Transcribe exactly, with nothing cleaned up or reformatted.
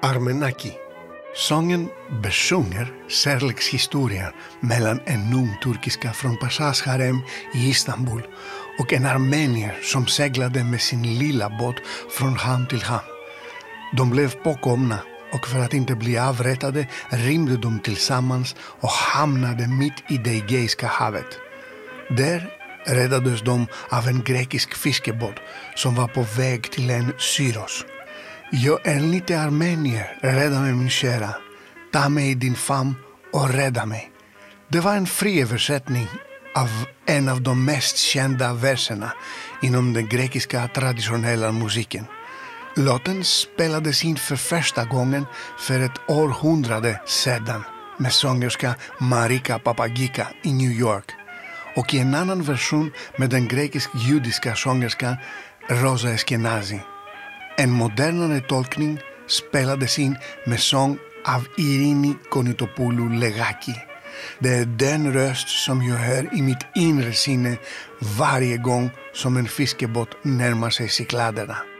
Armenaki. Sången besjunger kärlekshistorien mellan en ung turkiska från Pasas harem i Istanbul och en armenier som seglade med sin lilla båt från hamn till hamn. De blev påkomna och för att inte bli avrättade rymde de tillsammans och hamnade mitt i det Egeiska havet. Där räddades de av en grekisk fiskebåt som var på väg till en Syros. Jag är lite armenier, rädda mig min kära. Ta mig i din famn och rädda mig. Det var en fri översättning av en av de mest kända verserna inom den grekiska traditionella musiken. Låten spelades in för första gången för ett århundrade sedan med sångerska Marika Papagika i New York och i en annan version med den grekisk-judiska sångerskan Rosa Eskenazi. En modernare tolkning spelades in med sång av Irini Konitopoulou Legaki. Det är den röst som jag hör i mitt inre sinne varje gång som en fiskebåt närmar sig cykladerna.